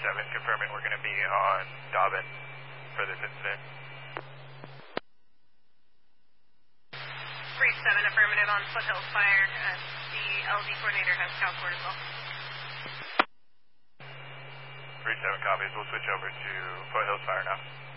confirming we're going to be on Dobbin for this incident. 3-7 affirmative on Foothills Fire. The LZ coordinator has Cal Court as well. 3-7 copies. We'll switch over to Foothills Fire now.